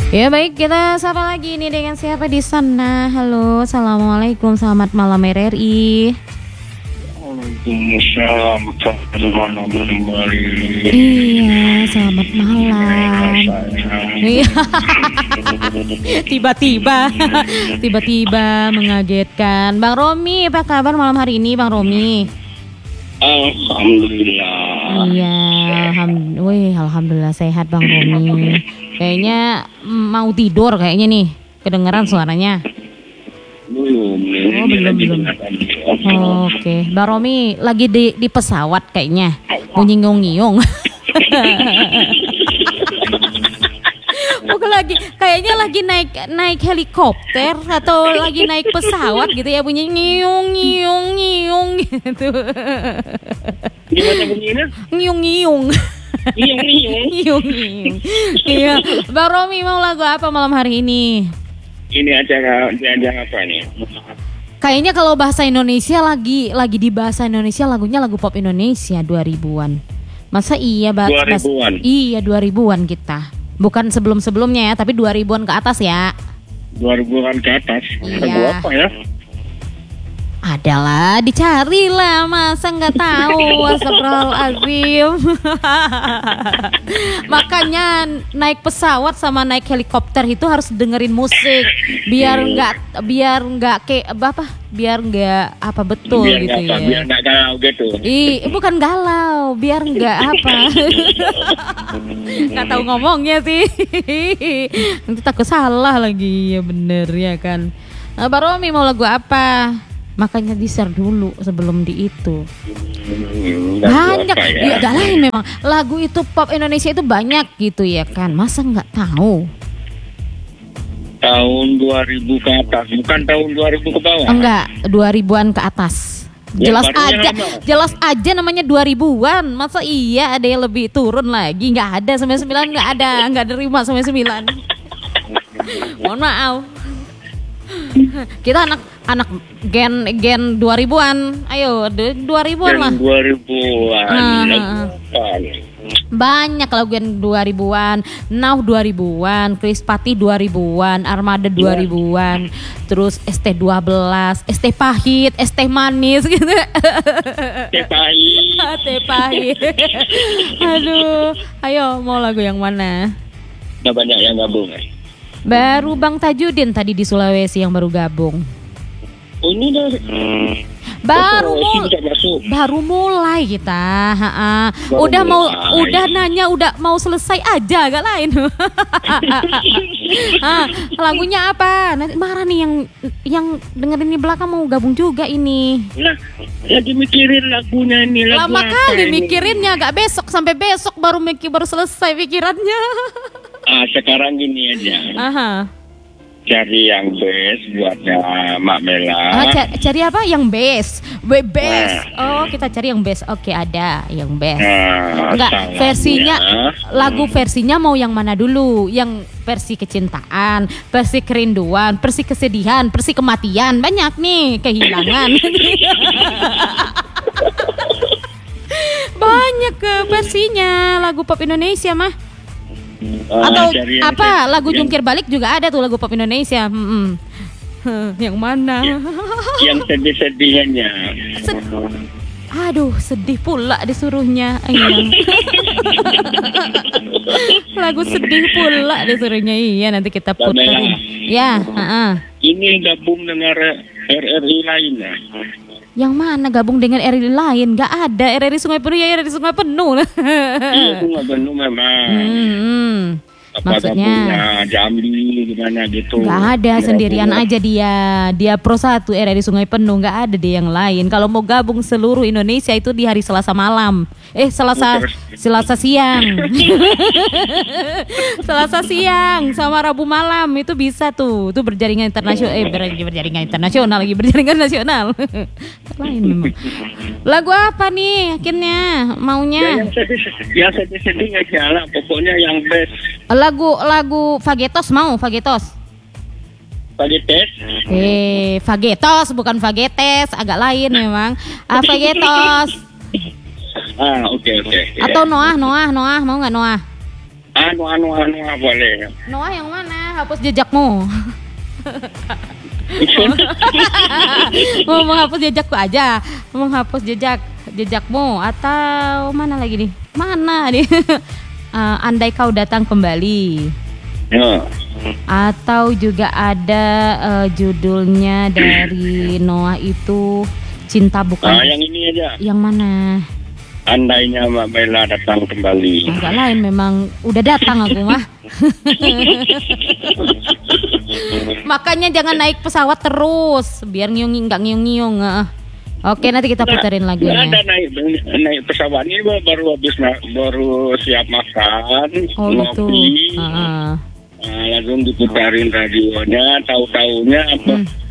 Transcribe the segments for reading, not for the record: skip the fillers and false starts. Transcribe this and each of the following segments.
Ya baik, kita sapa lagi nih dengan siapa di sana. Halo, assalamualaikum, selamat malam RRI. Waalaikumsalam warahmatullahi wabarakatuh. Iya, selamat malam. Iya. Tiba-tiba mengagetkan. Bang Romi, apa kabar malam hari ini, Bang Romi? Alhamdulillah. Iya, alhamdulillah sehat Bang Romi. Kayaknya mau tidur kayaknya nih. Kedengeran suaranya. Belum. Belum. Oke, Bang Romi lagi di pesawat kayaknya. Bunyi ngiung-ngiung. Bukan kayaknya lagi naik helikopter atau lagi naik pesawat gitu ya, bunyi ngiung gitu. Gimana bunyinya? Ngiung. Iya, Bang Romi mau lagu apa malam hari ini? Ini acara apa nih? Kayaknya kalau bahasa Indonesia lagi di bahasa Indonesia lagunya lagu pop Indonesia 2000-an. Masa iya 2000-an? Iya 2000-an kita. Bukan sebelum-sebelumnya ya, tapi 2000-an ke atas ya. 2000-an ke atas. Iya. Lagu apa ya? Adalah dicarilah, masa nggak tahu. Astagfirullahaladzim. Makanya naik pesawat sama naik helikopter itu harus dengerin musik biar nggak betul Biar gitu ya. Biar nggak galau gitu. Bukan galau, biar nggak apa. Nggak tahu ngomongnya sih. Nanti takut salah lagi, ya bener ya kan. Nah, Bang Romi mau lagu apa? Makanya di-share dulu sebelum di itu. Banyak, ya gak lain memang. Lagu itu pop Indonesia itu banyak gitu ya kan. Masa nggak tahu? Tahun 2000 ke atas, bukan tahun 2000 ke bawah. Enggak, 2000-an ke atas. Jelas aja namanya 2000-an. Masa iya ada yang lebih turun lagi? Nggak ada, 99 nggak ada. Nggak nerima 99. Mohon maaf. Kita anak gen 2000-an. Ayo 2000-an lah. Gen 2000-an. Banyak lagu gen 2000-an. Now 2000-an, Chris Pati 2000-an, Armada 2000-an. Terus ST12, ST pahit, ST manis gitu. Teh pahit. Aduh, ayo mau lagu yang mana? Udah banyak yang gabung. Baru Bang Tajudin tadi di Sulawesi yang baru gabung. Oh, ini baru mulai kita. Udah nanya udah mau selesai aja, gak lain. Lagunya apa? Nanti marah nih yang dengerin di belakang mau gabung juga ini. Lagi mikirin lagunya ini. Lama kali mikirinnya, gak sampai besok baru selesai pikirannya. Sekarang gini aja. Cari yang best buatnya Mak Mela. Cari apa? Yang best. Oh, kita cari yang best. Oke, ada yang best. Enggak, versinya mau yang mana dulu? Yang versi kecintaan, versi kerinduan, versi kesedihan, versi kematian. Banyak nih, kehilangan. Banyak versinya lagu pop Indonesia mah. Atau apa lagu jungkir balik juga ada tuh lagu pop Indonesia. Yang mana? Yang sedih-sedihannya. Aduh, sedih pula disuruhnya. Lagu sedih pula disuruhnya. Iya, nanti kita puterin. Ya, Ini gabung dengan RRI lainnya. Yang mana gabung dengan RRI lain? Gak ada. RRI Sungai Penuh ya RRI Sungai Penuh. Iya, Sungai Penuh memang. Maksudnya Jambi gimana gitu. Gak ada, sendirian aja dia pro 1 RRI Sungai Penuh, gak ada dia yang lain. Kalau mau gabung seluruh Indonesia itu di hari Selasa malam. Selasa siang. Selasa siang sama Rabu malam itu bisa tuh. Itu berjaringan internasional berjaringan nasional. Lain memang. Lagu apa nih akhirnya maunya? Yang sedih-sedih aja lah, pokoknya yang best. Lagu Fagetos mau Fagetos. Fagetos bukan Fagetes, agak lain memang. Fagetos. Oke. Atau Noah mau nggak Noah? Noah boleh. Noah yang mana? hapus jejakmu. Mau menghapus jejakku aja, menghapus jejakmu atau mana lagi nih? Mana nih? Andai kau datang kembali. Ya. Atau juga ada judulnya dari Noah itu Cinta Bukan. Yang ini aja. Yang mana? Andainya Mbak Bella datang kembali. Agak lain, memang udah datang aku mah. Makanya jangan naik pesawat terus, biar nggak ngiung-ngiung. Oke, nanti kita puterin lagunya. Ada naik pesawat ini baru siap makan, ngopi. Langsung diputarin radionya, tahu-taunya apa?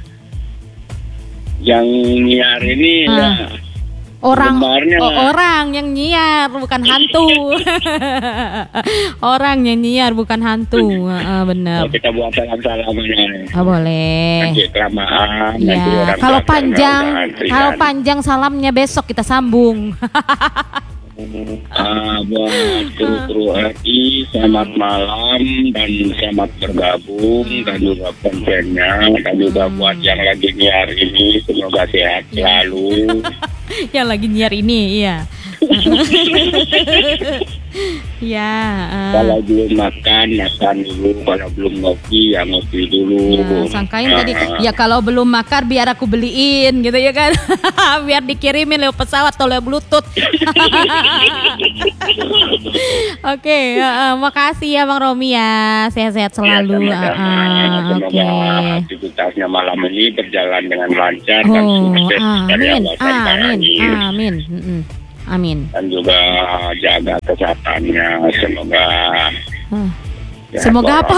Yang nyiar ini ya. Orang yang nyiar bukan hantu. Orang yang nyiar bukan hantu. Benar. Kita buat salam-salamannya. Boleh. Nanti kelamaan. Ya, kalau panjang salamnya besok kita sambung. Buat kru RI, selamat malam dan selamat bergabung, dan juga kontennya, dan juga buat yang lagi nyiar ini semoga sehat selalu. Yang lagi nyiar ini, iya. Ya. Kalau belum makan dulu. Kalau belum ngopi, ya ngopi dulu. Ya, sangkain tadi, ya kalau belum makan biar aku beliin gitu ya kan. Biar dikirimin lewat pesawat atau lewat Bluetooth. Oke, makasih ya Bang Romi ya. Sehat-sehat selalu. Semoga aktivitasnya malam ini berjalan dengan lancar dan sukses dari awal sampai akhir. Amin. Dan juga jaga kesehatannya. Semoga. Semoga apa?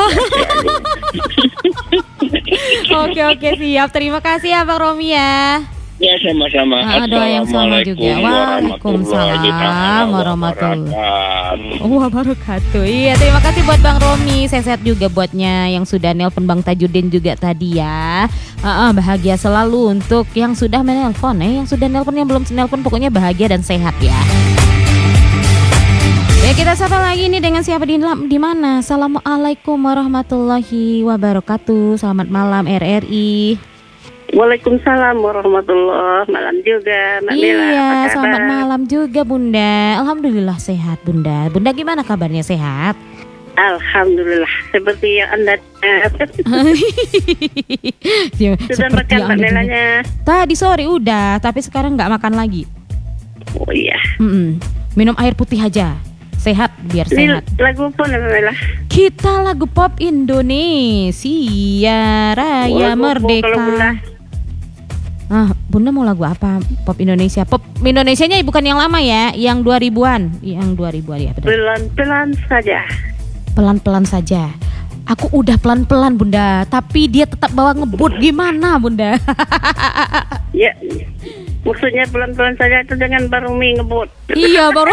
Oke, siap. Terima kasih ya Bang Romi ya. Ya, sama-sama. Doa yang sama juga. Waalaikumsalam warahmatullahi wabarakatuh. Iya, terima kasih buat Bang Romi. Sehat juga buatnya yang sudah nelpon Bang Tajudin juga tadi ya. Bahagia selalu untuk yang sudah menelpon. Yang sudah nelpon, yang belum nelpon, pokoknya bahagia dan sehat ya. Ya, kita sapa lagi nih dengan siapa di mana? Assalamualaikum warahmatullahi wabarakatuh. Selamat malam RRI. Waalaikumsalam warahmatullahi malam juga Mbak Bella. Iya, selamat malam juga Bunda. Alhamdulillah sehat Bunda. Bunda gimana kabarnya, sehat? Alhamdulillah, seperti yang Anda sudah makan Mbak Bellanya? Tadi sore udah, tapi sekarang nggak makan lagi. Oh iya. Minum air putih aja. Sehat biar sehat. Ini lagu pun Mbak Bella. Kita lagu pop Indonesia Raya Merdeka. Bunda mau lagu apa? Pop Indonesia. Pop Indonesianya bukan yang lama ya, yang 2000-an. Yang 2000-an ya, benar. Pelan-pelan saja. Pelan-pelan saja. Aku udah pelan-pelan Bunda, tapi dia tetap bawa ngebut. Gimana Bunda? Ya, maksudnya pelan-pelan saja itu dengan Baromi ngebut. Iya, baru.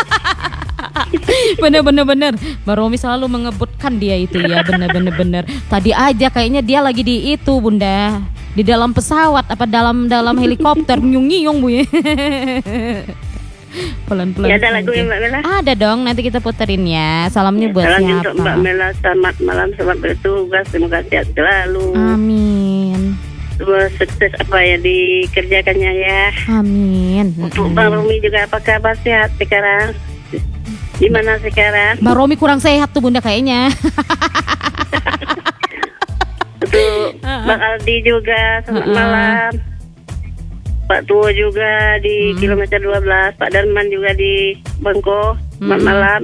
Bener. Baromi selalu mengebutkan dia itu ya, bener. Tadi aja kayaknya dia lagi di itu Bunda, di dalam pesawat apa dalam helikopter nyung-nyung Bu ya. Pelan-pelan. Ya, ada lagu yang Mbak Bella? Ada dong, nanti kita puterin ya. Salamnya buat siapa? siapa? Untuk Mbak Bella, selamat malam, selamat bertugas, semoga sehat selalu. Amin. Semoga sukses apa yang dikerjakannya ya. Amin. Untuk Bang Romi juga apa kabar, sehat sekarang? Di mana sekarang? Bang Romi kurang sehat tuh Bunda kayaknya. Untuk Bang Aldi juga selamat malam. Pak Tuo juga di kilometer 12, Pak Darman juga di Bengko, selamat malam.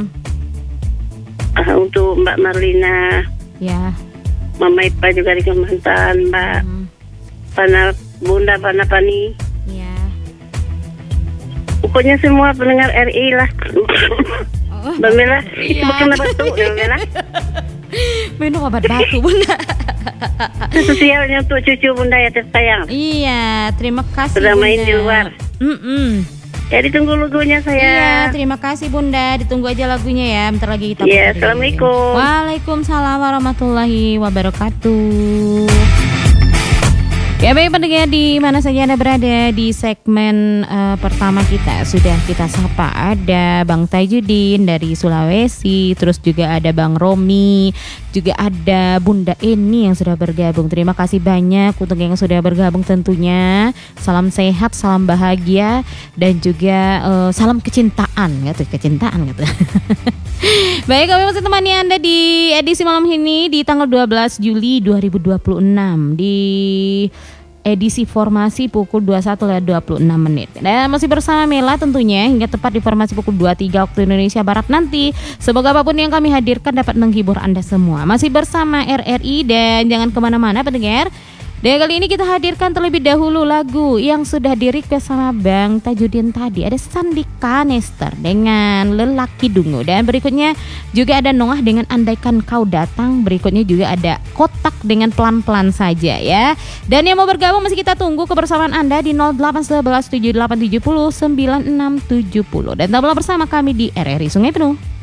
Untuk Mbak Marlina, ya. Mama Ipa juga di Kalimantan, Mbak Bunda Pani. Ya. Pokoknya semua pendengar RI lah. Mbak Bella, itu bukan batuk ya Mbak Bella. Minum obat batu Bunda. Sosialnya untuk cucu Bunda ya tersayang. Iya, terima kasih sudah Bunda. Main di luar. Ya, ditunggu lagunya saya. Iya, terima kasih Bunda. Ditunggu aja lagunya ya. Bentar lagi kita puterin. Assalamualaikum. Waalaikumsalam warahmatullahi wabarakatuh. Ya, baik pendengar di mana saja Anda berada, di segmen pertama kita sudah kita sapa. Ada Bang Tajudin dari Sulawesi, terus juga ada Bang Romi Juga ada Bunda Eni yang sudah bergabung. Terima kasih banyak untuk yang sudah bergabung tentunya. Salam sehat, salam bahagia, dan juga salam kecintaan gitu. Baik, kami masih temani Anda di edisi malam ini di tanggal 12 Juli 2026 di edisi formasi pukul 21.26. Dan masih bersama Mela tentunya hingga tepat di formasi pukul 23 waktu Indonesia Barat nanti. Semoga apapun yang kami hadirkan dapat menghibur Anda semua. Masih bersama RRI dan jangan kemana-mana pendengar. Dan kali ini kita hadirkan terlebih dahulu lagu yang sudah di-request sama Bang Tajudin tadi. Ada Sandika Nester dengan Lelaki Dungu. Dan berikutnya juga ada Noah dengan Andaikan Kau Datang. Berikutnya juga ada Kotak dengan Pelan-Pelan Saja ya. Dan yang mau bergabung masih kita tunggu kebersamaan Anda di 0811 7870 9670. Dan tetaplah bersama kami di RRI Sungai Penuh.